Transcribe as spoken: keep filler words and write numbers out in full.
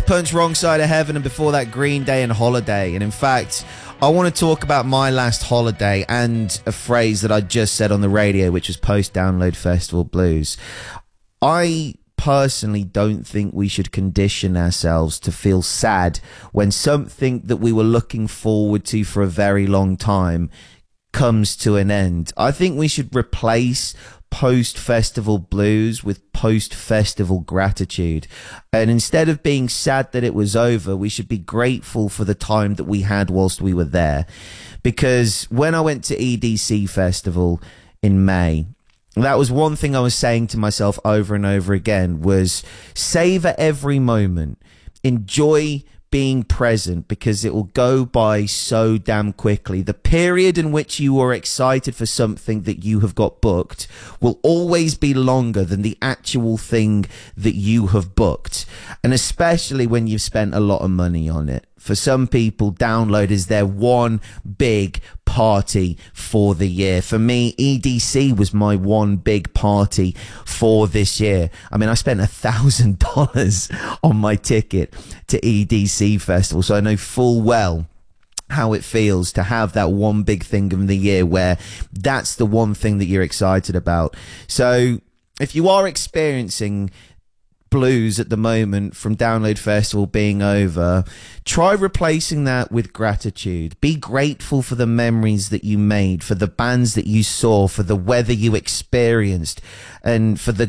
Punch, Wrong Side of Heaven, and before that, Green Day and Holiday. And in fact, I want to talk about my last holiday and a phrase that I just said on the radio, which was post-download festival blues. I personally don't think we should condition ourselves to feel sad when something that we were looking forward to for a very long time comes to an end. I think we should replace post-festival blues with post-festival gratitude. And instead of being sad that it was over, we should be grateful for the time that we had whilst we were there. Because when I went to E D C Festival in May, that was one thing I was saying to myself over and over again, was savor every moment. Enjoy being present, because it will go by so damn quickly. The period in which you were excited for something that you have got booked will always be longer than the actual thing that you have booked. And especially when you've spent a lot of money on it. For some people, download is their one big party for the year. For me, E D C was my one big party for this year. I mean, I spent a thousand dollars on my ticket to E D C Festival, so I know full well how it feels to have that one big thing of the year where that's the one thing that you're excited about. So if you are experiencing blues at the moment from Download Festival being over, try replacing that with gratitude. Be grateful for the memories that you made, for the bands that you saw, for the weather you experienced, and for the